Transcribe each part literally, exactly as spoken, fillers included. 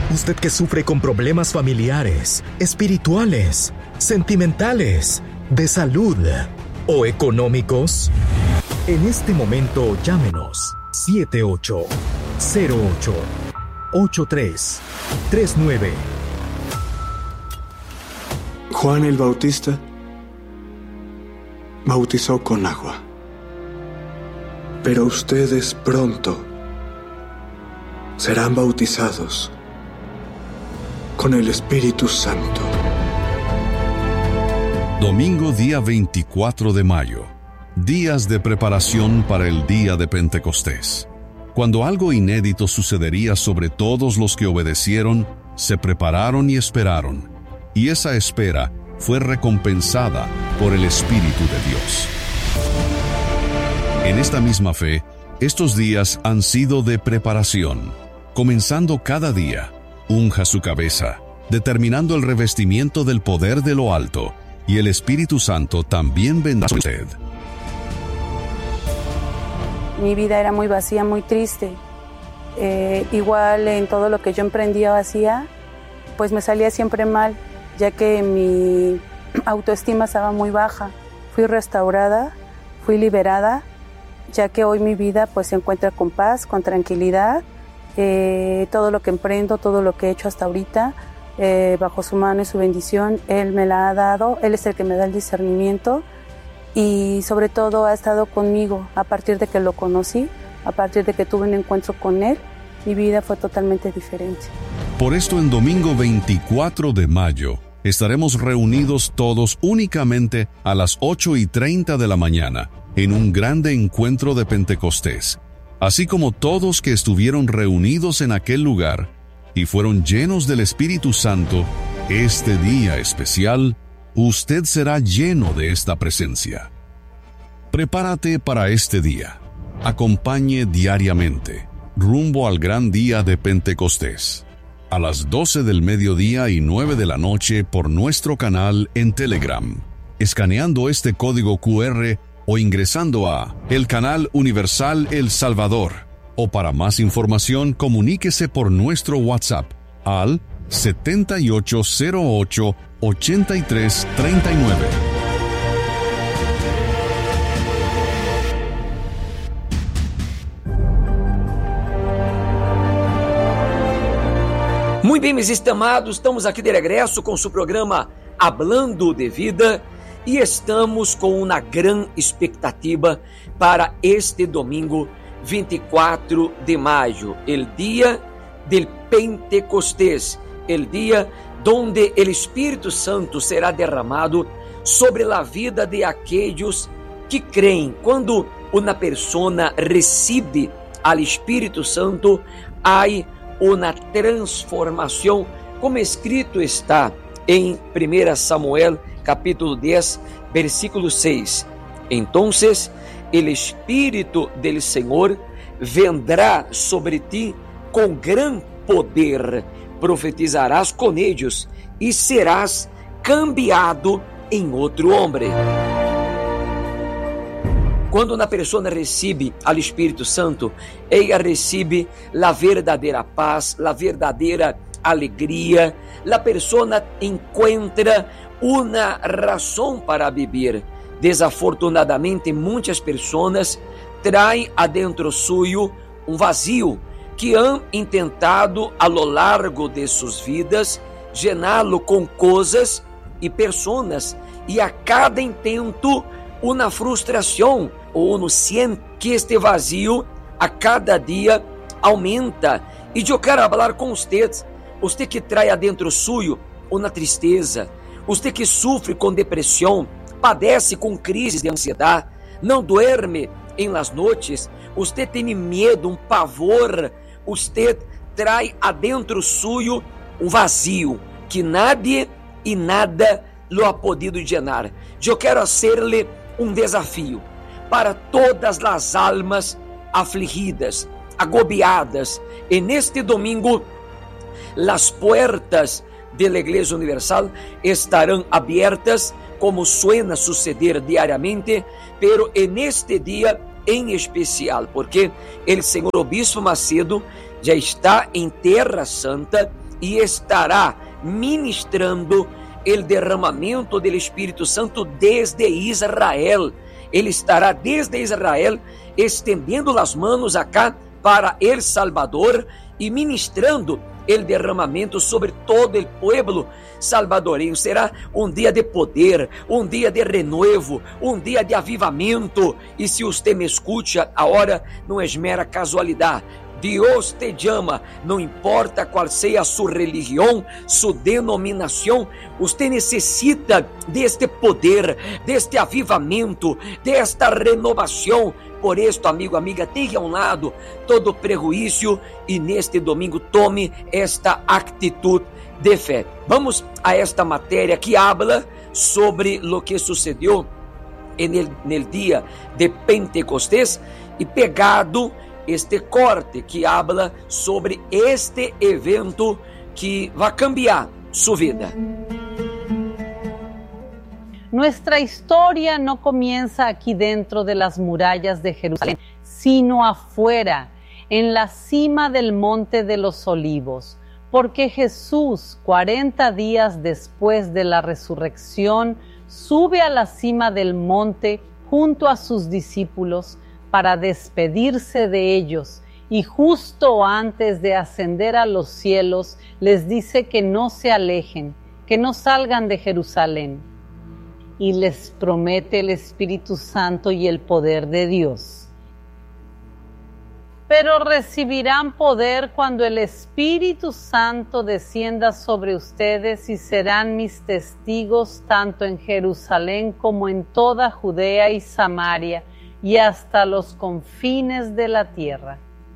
Usted que sufre con problemas familiares, espirituales, sentimentales, de salud o económicos. En este momento llámenos siete ocho cero ocho ocho tres tres nueve. Juan el Bautista bautizó con agua, pero ustedes pronto serán bautizados con el Espíritu Santo. Domingo día veinticuatro de mayo. Días de preparación para el día de Pentecostés. Cuando algo inédito sucedería sobre todos los que obedecieron, se prepararon y esperaron, y esa espera fue recompensada por el Espíritu de Dios. En esta misma fe, estos días han sido de preparación. Comenzando cada día, unja su cabeza, determinando el revestimiento del poder de lo alto, y el Espíritu Santo también vendrá sobre usted. Mi vida era muy vacía, muy triste. Eh, igual en todo lo que yo emprendía o hacía, pues me salía siempre mal, ya que mi autoestima estaba muy baja. Fui restaurada, fui liberada, ya que hoy mi vida pues se encuentra con paz, con tranquilidad. Eh, todo lo que emprendo, todo lo que he hecho hasta ahorita, eh, bajo su mano y su bendición, Él me la ha dado. Él es el que me da el discernimiento. Y sobre todo ha estado conmigo a partir de que lo conocí, a partir de que tuve un encuentro con Él, mi vida fue totalmente diferente. Por esto en domingo veinticuatro de mayo estaremos reunidos todos únicamente a las ocho y treinta de la mañana en un grande encuentro de Pentecostés, así como todos que estuvieron reunidos en aquel lugar y fueron llenos del Espíritu Santo. Este día especial, usted será lleno de esta presencia. Prepárate para este día. Acompañe diariamente, rumbo al gran día de Pentecostés, a las doce del mediodía y nueve de la noche por nuestro canal en Telegram, escaneando este código cu erre o ingresando a el canal Universal El Salvador. O para más información, comuníquese por nuestro WhatsApp al setenta y ocho cero ocho ochenta y tres treinta y nueve. Muito bem, meus estimados, estamos aqui de regresso com seu programa Hablando de Vida e estamos com uma grande expectativa para este domingo vinte e quatro de maio, el dia del Pentecostés, el dia donde el Espírito Santo será derramado sobre a vida de aqueles que creem. Quando uma pessoa recebe al Espírito Santo, há uma transformação, como escrito está em primeiro Samuel, capítulo dez, versículo seis. Entonces, el Espírito del Senhor vendrá sobre ti com gran poder, profetizarás com eles e serás cambiado em outro homem. Quando uma pessoa recebe ao Espírito Santo, ela recebe a verdadeira paz, a verdadeira alegria. A pessoa encontra uma razão para viver. Desafortunadamente, muitas pessoas traem adentro suyo um vazio que han intentado a lo largo de suas vidas llená-lo com coisas e pessoas, e a cada intento uma frustração, ou no siente que este vazio a cada dia aumenta. E eu quero falar com você, você que trai adentro suyo uma tristeza, você que sofre com depressão, padece com crises de ansiedade, não duerme em las noites, você tem medo, um pavor, você trai adentro suyo um vazio que nadie e nada lo ha podido llenar. Eu quero hacerle um desafio para todas as almas afligidas, agobiadas. En este domingo, las puertas de la Iglesia Universal estarán abiertas, como suena suceder diariamente, pero en este día en especial, porque el señor Obispo Macedo já está em Terra Santa e estará ministrando o derramamento do Espírito Santo desde Israel. Ele estará desde Israel estendendo as mãos acá para El Salvador e ministrando o derramamento sobre todo o povo salvadoreño. Será um dia de poder, um dia de renovo, um dia de avivamento. E se você me escuta agora, não é mera casualidade. Deus te chama, não importa qual seja a sua religião, sua denominação, você necessita deste poder, deste avivamento, desta renovação. Por isto, amigo, amiga, tenha a um lado todo prejuízo e neste domingo tome esta atitude de fé. Vamos a esta matéria que habla sobre o que sucedeu no dia de Pentecostés e pegado este corte que habla sobre este evento que vai cambiar sua vida. Nuestra historia no comienza aquí dentro de las murallas de Jerusalén, sino afuera, en la cima del Monte de los Olivos, porque Jesús, cuarenta días después de la resurrección, sube a la cima del monte junto a sus discípulos para despedirse de ellos, y justo antes de ascender a los cielos les dice que no se alejen, que no salgan de Jerusalén, y les promete el Espíritu Santo y el poder de Dios. Pero recibirán poder cuando el Espíritu Santo descienda sobre ustedes y serán mis testigos tanto en Jerusalén como en toda Judea y Samaria y hasta los confines de la tierra.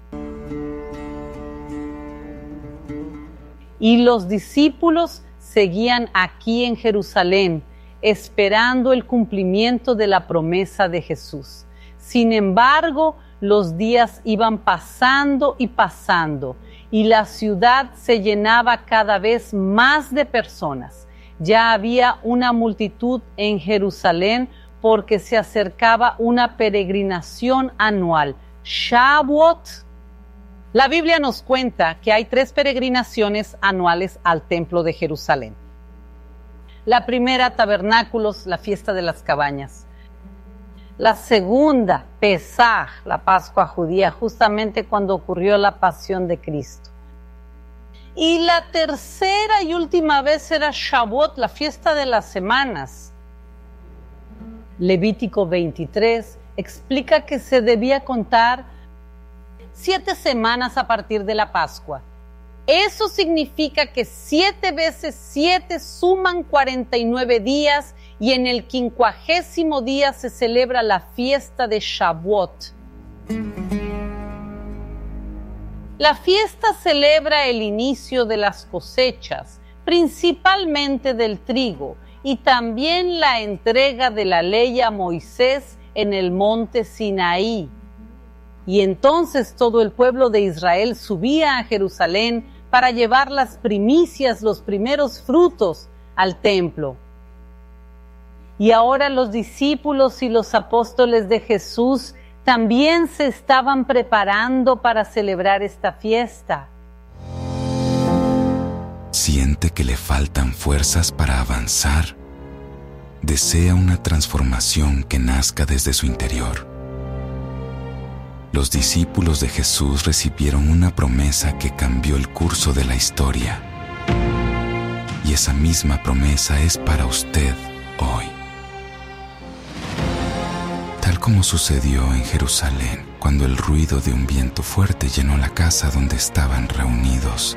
Y los discípulos seguían aquí en Jerusalén, esperando el cumplimiento de la promesa de Jesús. Sin embargo, los días iban pasando y pasando, y la ciudad se llenaba cada vez más de personas. Ya había una multitud en Jerusalén porque se acercaba una peregrinación anual, Shavuot. La Biblia nos cuenta que hay tres peregrinaciones anuales al templo de Jerusalén. La primera, tabernáculos, la fiesta de las cabañas. La segunda, Pesaj, la Pascua judía, justamente cuando ocurrió la pasión de Cristo. Y la tercera y última vez era Shavuot, la fiesta de las semanas. Levítico veintitrés explica que se debía contar siete semanas a partir de la Pascua. Eso significa que siete veces siete suman cuarenta y nueve días y en el quincuagésimo día se celebra la fiesta de Shavuot. La fiesta celebra el inicio de las cosechas, principalmente del trigo, y también la entrega de la ley a Moisés en el monte Sinaí. Y entonces todo el pueblo de Israel subía a Jerusalén para llevar las primicias, los primeros frutos, al templo. Y ahora los discípulos y los apóstoles de Jesús también se estaban preparando para celebrar esta fiesta. Siente que le faltan fuerzas para avanzar. Desea una transformación que nazca desde su interior. Los discípulos de Jesús recibieron una promesa que cambió el curso de la historia. Y esa misma promesa es para usted hoy. Tal como sucedió en Jerusalén, cuando el ruido de un viento fuerte llenó la casa donde estaban reunidos.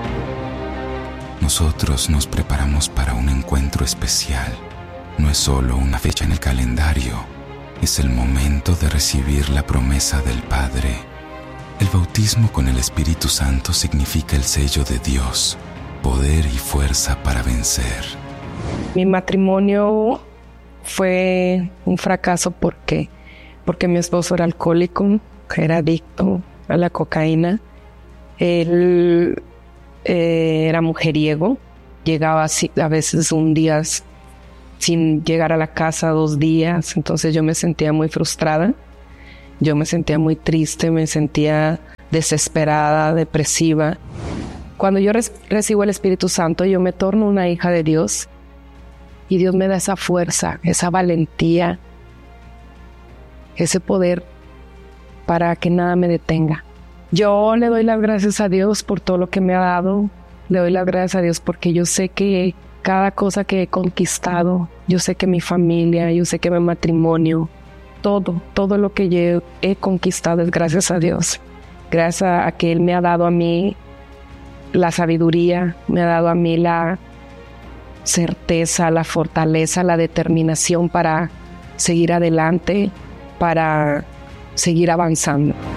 Nosotros nos preparamos para un encuentro especial. No es solo una fecha en el calendario, es el momento de recibir la promesa del Padre. El bautismo con el Espíritu Santo significa el sello de Dios, poder y fuerza para vencer. Mi matrimonio fue un fracaso porque, porque mi esposo era alcohólico, era adicto a la cocaína. Él eh, era mujeriego, llegaba así, a veces un día sin llegar a la casa, dos días. Entonces yo me sentía muy frustrada, yo me sentía muy triste, me sentía desesperada, depresiva. Cuando yo res- recibo el Espíritu Santo, yo me torno una hija de Dios y Dios me da esa fuerza, esa valentía, ese poder para que nada me detenga. Yo le doy las gracias a Dios por todo lo que me ha dado. Le doy las gracias a Dios porque yo sé que cada cosa que he conquistado, yo sé que mi familia, yo sé que mi matrimonio, todo, todo lo que yo he conquistado es gracias a Dios. Gracias a que Él me ha dado a mí la sabiduría, me ha dado a mí la certeza, la fortaleza, la determinación para seguir adelante, para seguir avanzando.